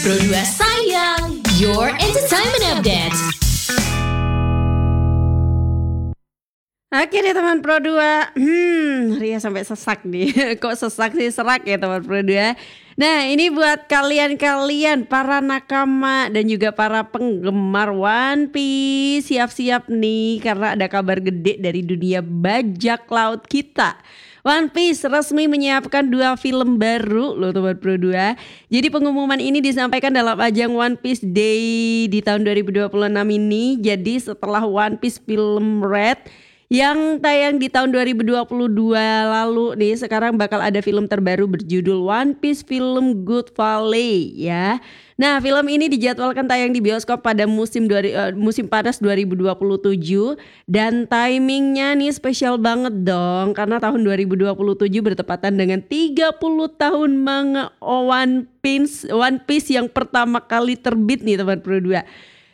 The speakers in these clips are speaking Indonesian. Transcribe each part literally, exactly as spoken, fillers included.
Pro dua sayang, your entertainment update. Oke deh teman Pro dua, hmm, Ria sampai sesak nih. Kok sesak sih, serak ya teman Pro dua. Nah ini buat kalian-kalian para nakama dan juga para penggemar One Piece, siap-siap nih karena ada kabar gede dari dunia bajak laut kita. One Piece resmi menyiapkan dua film baru loh teman Pro dua. Jadi pengumuman ini disampaikan dalam ajang One Piece Day di tahun dua ribu dua puluh enam ini. Jadi setelah One Piece film Red yang tayang di tahun dua ribu dua puluh dua lalu nih, sekarang bakal ada film terbaru berjudul One Piece Film Good Valley ya. Nah film ini dijadwalkan tayang di bioskop pada musim dua, uh, musim panas dua ribu dua puluh tujuh. Dan timingnya nih spesial banget dong, karena tahun dua ribu dua puluh tujuh bertepatan dengan tiga puluh tahun manga One Piece, One Piece yang pertama kali terbit nih teman Pro dua.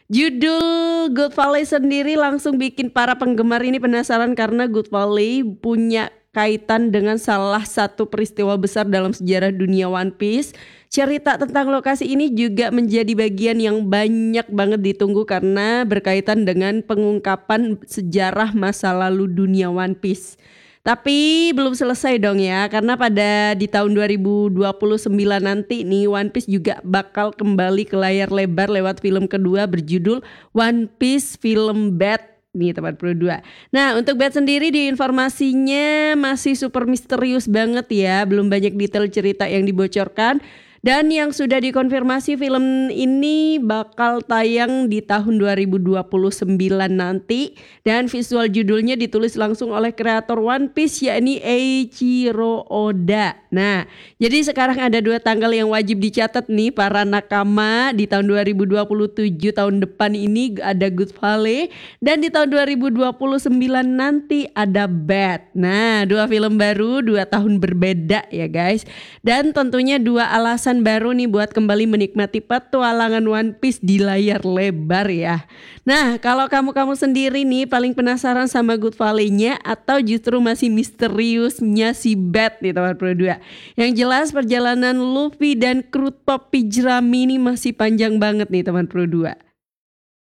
Judul Good Valley sendiri langsung bikin para penggemar ini penasaran karena Good Valley punya kaitan dengan salah satu peristiwa besar dalam sejarah dunia One Piece. Cerita tentang lokasi ini juga menjadi bagian yang banyak banget ditunggu karena berkaitan dengan pengungkapan sejarah masa lalu dunia One Piece. Tapi belum selesai dong ya, karena pada di tahun dua ribu dua puluh sembilan nanti nih One Piece juga bakal kembali ke layar lebar lewat film kedua berjudul One Piece Film Bad nih teman Pro dua. Nah untuk Bad sendiri di informasinya masih super misterius banget ya, belum banyak detail cerita yang dibocorkan. Dan yang sudah dikonfirmasi film ini bakal tayang di tahun dua ribu dua puluh sembilan nanti. Dan visual judulnya ditulis langsung oleh kreator One Piece yakni Eiichiro Oda. Nah jadi sekarang ada dua tanggal yang wajib dicatat nih para nakama. Di tahun dua ribu dua puluh tujuh tahun depan ini ada Good Valley. Dan di tahun dua ribu dua puluh sembilan nanti ada Bad. Nah dua film baru, dua tahun berbeda ya guys. Dan tentunya dua alasan baru nih buat kembali menikmati petualangan One Piece di layar lebar ya. Nah kalau kamu-kamu sendiri nih paling penasaran sama Good Valley-nya atau justru masih misteriusnya si Bad nih teman Pro dua. Yang jelas perjalanan Luffy dan kru topi jerami ini masih panjang banget nih teman Pro dua.